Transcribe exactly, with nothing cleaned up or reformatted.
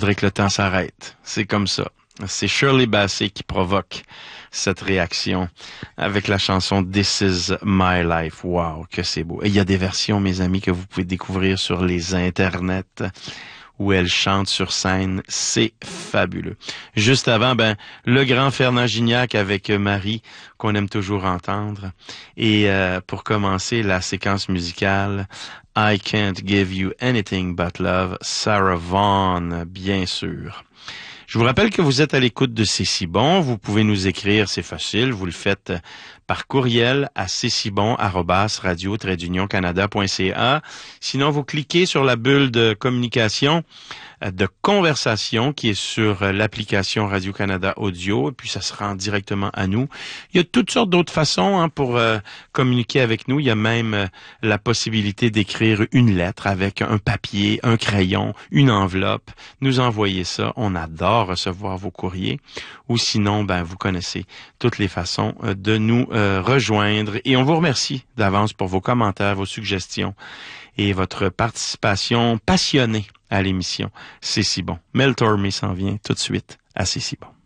voudrait que le temps s'arrête. C'est comme ça. C'est Shirley Bassey qui provoque cette réaction avec la chanson This Is My Life. Wow, que c'est beau. Et il y a des versions, mes amis, que vous pouvez découvrir sur les internets où elle chante sur scène. C'est fabuleux. Juste avant, ben, le grand Fernand Gignac avec Marie, qu'on aime toujours entendre. Et euh, pour commencer la séquence musicale, I Can't Give You Anything But Love, Sarah Vaughan, bien sûr. Je vous rappelle que vous êtes à l'écoute de C'est si bon. Vous pouvez nous écrire, c'est facile. Vous le faites par courriel à c'est si bon arobase radio tiret union canada point c a. Sinon, vous cliquez sur la bulle de communication, de conversation qui est sur l'application Radio-Canada Audio, et puis ça se rend directement à nous. Il y a toutes sortes d'autres façons hein, pour euh, communiquer avec nous. Il y a même euh, la possibilité d'écrire une lettre avec un papier, un crayon, une enveloppe. Nous envoyer ça. On adore recevoir vos courriers. Ou sinon, ben vous connaissez toutes les façons euh, de nous euh, rejoindre. Et on vous remercie d'avance pour vos commentaires, vos suggestions et votre participation passionnée à l'émission. C'est si bon. Mel Tormé s'en vient tout de suite à C'est si bon.